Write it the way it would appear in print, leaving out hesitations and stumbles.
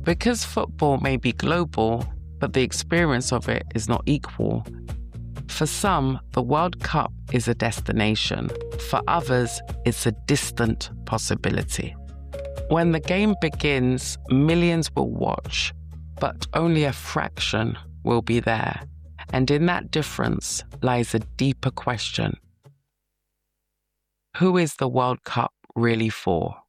Because football may be global, but the experience of it is not equal. For some, the World Cup is a destination. For others, it's a distant possibility. When the game begins, millions will watch, but only a fraction will be there. And in that difference lies a deeper question. Who is the World Cup really for?